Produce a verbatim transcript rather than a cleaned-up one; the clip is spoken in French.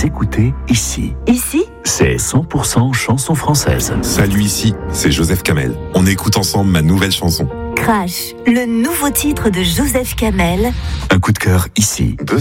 Vous écoutez Ici. Ici, c'est cent pour cent chanson française. Salut, Ici, c'est Joseph Kamel. On écoute ensemble ma nouvelle chanson. Crash, le nouveau titre de Joseph Kamel. Un coup de cœur ici. Besoin